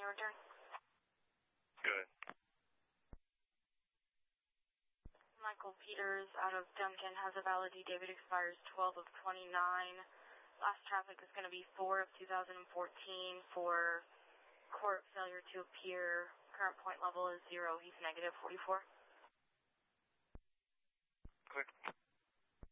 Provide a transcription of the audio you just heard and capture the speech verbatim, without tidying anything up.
you return? Good. Michael Peters out of Duncan has a valid D. David expires twelve of twenty-nine. Last traffic is going to be four of two thousand fourteen for court failure to appear. Current point level is zero. He's negative forty-four. Click.